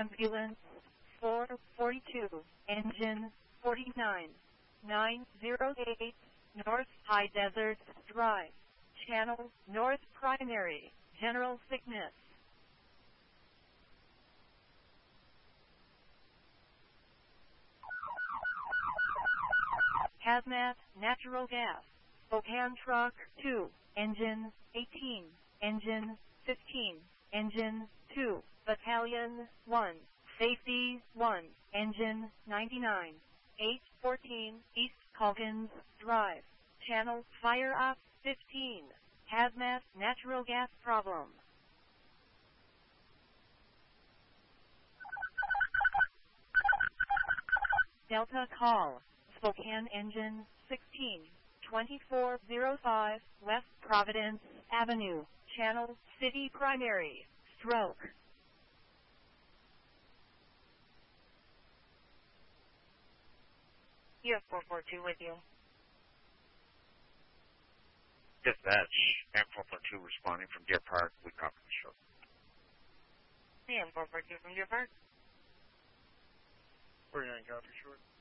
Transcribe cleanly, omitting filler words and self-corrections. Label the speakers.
Speaker 1: Ambulance 442, engine 49, 908, North High Desert Drive, Channel North Primary, General Sickness. Hazmat, natural gas, Spokane Truck 2, engine 18, engine 15, engine 2, Battalion 1, Safety 1, engine 99, 814 East Calkins Drive, Channel Fire Op 15, Hazmat, natural gas problem. Delta call, Spokane engine 16, 2405 West Providence Avenue, Channel City Primary, stroke. You have 442 with you.
Speaker 2: Dispatch, M442 responding from Deer Park. We copy the show.
Speaker 1: M442 from Deer Park.
Speaker 3: 49 copy short.